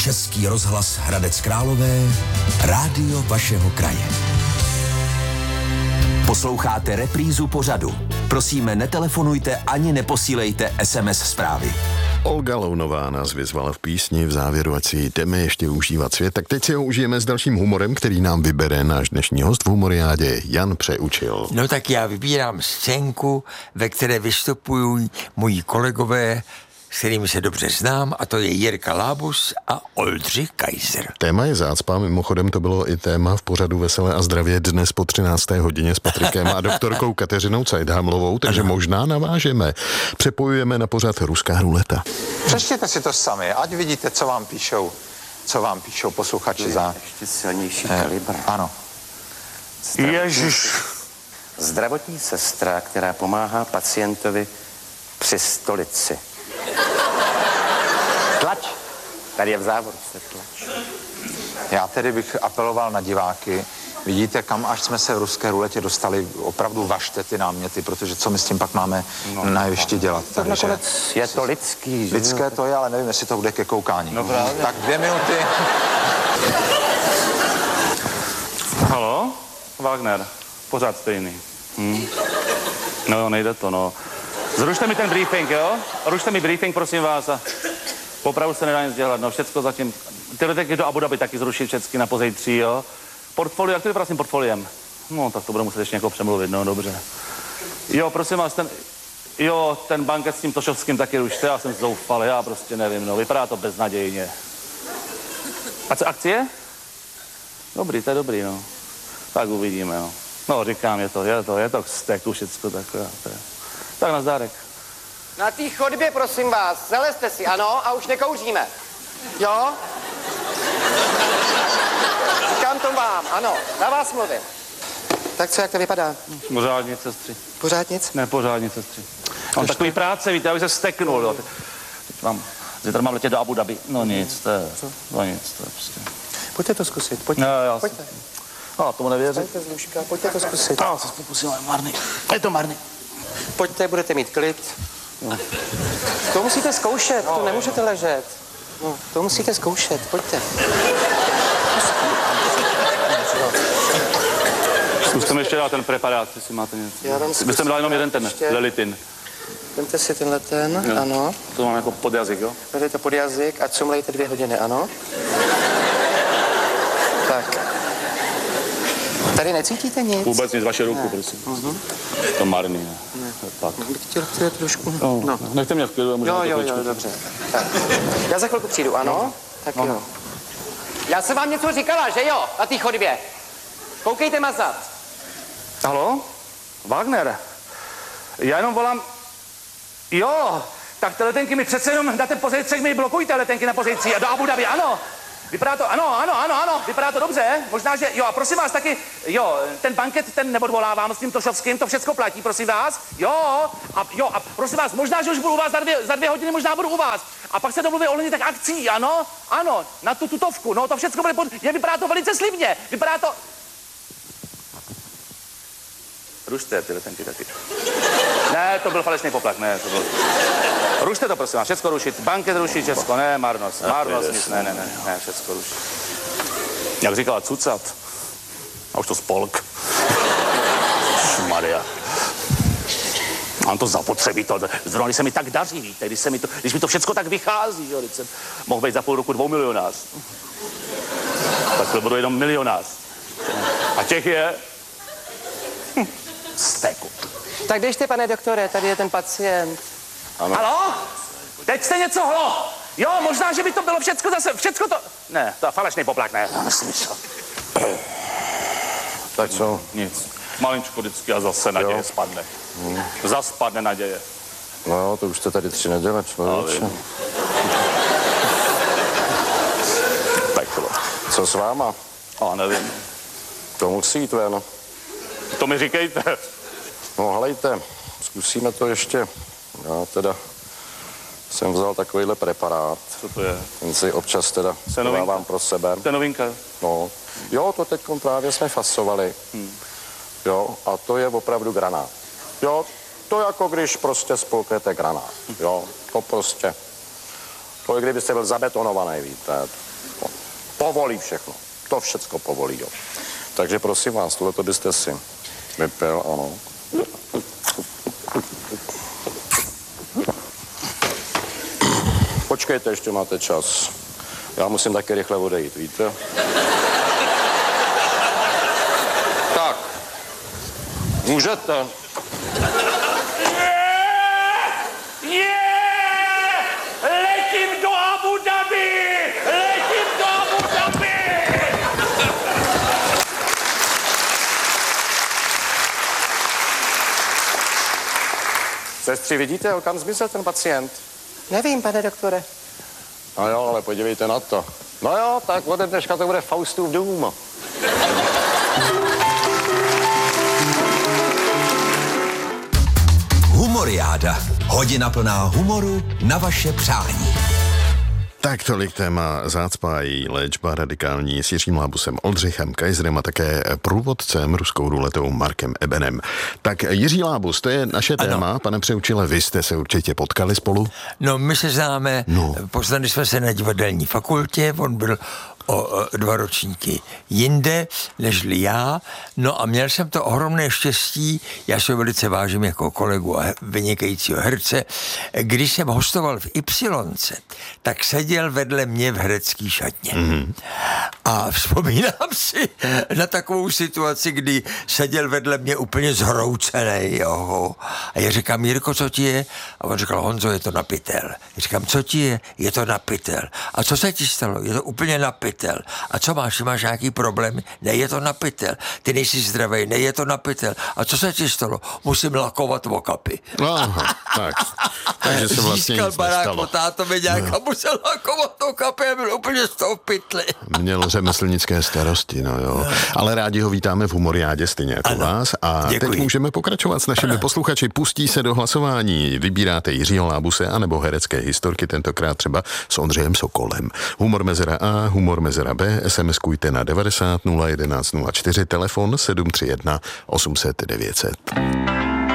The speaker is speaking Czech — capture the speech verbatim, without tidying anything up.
Český rozhlas Hradec Králové, rádio vašeho kraje. Posloucháte reprízu pořadu. Prosíme, netelefonujte ani neposílejte es em es zprávy. Olga Lounová nás vyzvala v písni v závěru, ať si jdeme ještě užívat svět. Tak teď si ho užijeme s dalším humorem, který nám vybere náš dnešní host v humoriádě, Jan Přeučil. No tak já vybírám scénku, ve které vystupují moji kolegové, s kterými se dobře znám, a to je Jirka Lábus a Oldřich Kaiser. Téma je zácpa, mimochodem to bylo i téma v pořadu Veselé a zdravě dnes po třinácté hodině s Patrikem a doktorkou Kateřinou Cajdhamlovou, takže ano. Možná navážeme. Přepojujeme na pořad Ruská ruleta. Přečtěte si to sami, ať vidíte, co vám píšou, co vám píšou posluchači za... Ještě silnější eh, kalibr. Ano. Ježiš. Zdravotní sestra, která pomáhá pacientovi při stolici. Tlač. Tady je v závorce tlač. Já tedy bych apeloval na diváky. Vidíte, kam až jsme se v Ruské ruletě dostali, opravdu važte ty náměty, protože co my s tím pak máme no, na ještě dělat. Tak nakonec je to lidský. Lidské to je, ale nevím, jestli to bude ke koukání. No právě. Tak dvě minuty. Halo? Wagner. Pořád stejný. Hm. No jo, nejde to, no. Zrušte mi ten briefing, jo? Rušte mi briefing, prosím vás. A opravdu se nedá nic dělat, no, všecko zatím. Ty letenky do Abu Dhabi taky zrušit všechny na pozítří, jo? Portfolio, jak to vypadá s tím portfoliem? No, tak to budu muset ještě někoho přemluvit, no, dobře. Jo, prosím vás, ten... Jo, ten banket s tím Tošovským taky rušte, já jsem zoufal, já prostě nevím, no, vypadá to beznadějně. A co, akcie? Dobrý, to je dobrý, no. Tak uvidíme, no. No, říkám, je to, je to, je to k steku všecko takové, to je... Tak nazdárek. Na té chodbě, prosím vás, zalezte si, ano, a už nekouříme. Jo? Říkám to vám, ano, na vás mluvím. Tak co, jak to vypadá? Pořád nic, sestři. Pořád nic? Ne, pořád nic, sestři. Mám takový práce, víte, já bych se steknul, jo. Teď mám, zítra mám letět do Abu Dhabi. No nic, to je, to je nic, to je prostě. Pojďte to zkusit, pojďte, no, já pojďte. A tomu nevěřím. Pojďte z lůžka, pojďte to zkusit. Já se pokusím, ale marný. Je to marný. Pojďte, budete mít klid. No. To musíte zkoušet, no, to nemůžete ležet. No, to musíte zkoušet, pojďte. Zkuste mi ještě dát ten preparát, jestli máte něco. Já vám byste mi dal jenom jeden ten, ještě. Lelitin. Vemte si tenhle ten, jo. Ano. To mám jako pod jazyk, jo? Dejte to pod jazyk a cumlejte dvě hodiny, ano. Tak. Tady necítíte nic? Vůbec nic, vaše ruku, prosím. Uh-huh. To marný, ne? Ne. Tak. Bych chtěl chtěl trošku... No. No. Nechte mě v klidu, jo, jo, jo, dobře. Tak. Já za chvilku přijdu, ano? No. Tak no. Jo. Já jsem vám něco říkala, že jo? Na té chodbě. Koukejte mazat. Halo? Wagner? Já jenom volám... Jo, tak ty letenky mi přece jenom na ten pozejcek mi blokujte letenky na pozejcí a do Abu Dhabi, ano. Vypadá to, ano, ano, ano, ano, vypadá to dobře, možná, že, jo, a prosím vás taky, jo, ten banket, ten neodvolávám s tím Tošovským, to všecko platí, prosím vás, jo, a, jo, a prosím vás, možná, že už budu u vás za dvě, za dvě hodiny, možná budu u vás, a pak se domluví ohledně tak akcí, ano, ano, na tu tutovku, no, to všecko bude, pod, je, vypadá to velice slibně, vypadá to... Rušte ty letenky taky. Ne, to byl falešný poplach, ne, to byl... Rušte to, prosím vás, všecko rušit, banket rušit, všecko, ne, marnost, marnost, nic, ne, ne, ne, ne, všecko rušit. Jak říkala cucat, a už to spolk. Maria. Mám to zapotřebí, to, zrovna když se mi tak daří, víte, když, se mi to, když mi to všecko tak vychází, jo, když jsem mohl být za půl roku dvou milionář. Takhle budu jenom milionář. A těch je... Hm. Steku. Tak běžte, pane doktore, tady je ten pacient. Ano. Halo? Teď jste něco, hlo? Jo, možná, že by to bylo všecko zase, všecko to... Ne, to je falešný poplach, ne, to nesmysl. Tak co? Nic. Malinčko vždycky a zase naděje jo. Spadne. Hmm. Zas spadne naděje. No jo, to už jste tady tři neděle, člověče. Peklo. Co s váma? A nevím. To musí jít ven. To mi říkejte. No hlejte, zkusíme to ještě. Já teda jsem vzal takovýhle preparát. Co to je? Ten si občas teda dávám pro sebe. To je novinka? No. Jo, to teď právě jsme fasovali. Hmm. Jo, a to je opravdu granát. Jo, to jako když prostě spolknete granát. Jo, to prostě. To je, kdybyste byl zabetonovaný, víte. To povolí všechno. To všecko povolí, jo. Takže prosím vás, tohleto byste si vypil, ano. Počkejte, ještě máte čas. Já musím taky rychle odejít, víte? Tak. Můžete. Letím do Abu Dhabi! Letím do Abu Dhabi! Sestři, vidíte, kam zmizel ten pacient? Nevím, pane doktore. No jo, ale podívejte na to. No jo, tak ode dneška to bude Faustův dům. Humoriáda. Hodina plná humoru na vaše přání. Tak tolik téma zácpa a její léčba radikální s Jiřím Lábusem, Oldřichem Kaiserem a také průvodcem ruskou ruletou Markem Ebenem. Tak Jiří Lábus, to je naše Ano. téma. Pane přeučile, vy jste se určitě potkali spolu? No, my se známe, No. poznali jsme se na divadelní fakultě, on byl o, o dva ročníky jinde, nežli já, no a měl jsem to ohromné štěstí, já se velice vážím jako kolegu a vynikajícího herce, když jsem hostoval v Ypsilonce, tak seděl vedle mě v herecký šatně. Mm-hmm. A vzpomínám si na takovou situaci, kdy seděl vedle mě úplně zhroucený, jo. A já říkám, Jirko, co ti je? A on říkal, Honzo, je to na pytel. Já říkám, co ti je? Je to na pytel. A co se ti stalo? Je to úplně na pytel. A co máš? Máš nějaký problém? Ne, je to na pytel. Ty nejsi zdravej, ne, je to na pytel. A co se ti stalo? Musím lakovat okapy. Aha, tak. Takže se vlastně Získal nic barák nestalo. po tátovi nějak a musel lakovat okapy a byl úplně z toho v pytli. Měl řemeslnické starosti, no jo. Ale rádi ho vítáme v Humoriádě stejně jako Ano. vás. A Děkuji. teď můžeme pokračovat s našimi posluchači. Pustí se do hlasování. Vybíráte Jiřího Lábuse anebo herecké historky, tentokrát třeba s Ondřejem Sokolem. Humor mezera A, humor mezera B, SMSkujte na devadesát nula jedenáct nula čtyři, telefon sedm tři jedna osm set devět set.